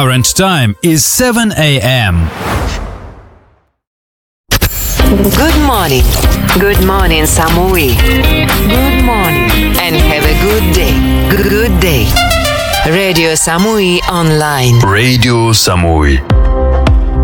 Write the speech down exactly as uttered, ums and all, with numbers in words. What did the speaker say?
Current time is seven a.m. Good morning. Good morning, Samui. Good morning. And have a good day. Good day. Radio Samui Online. Radio Samui.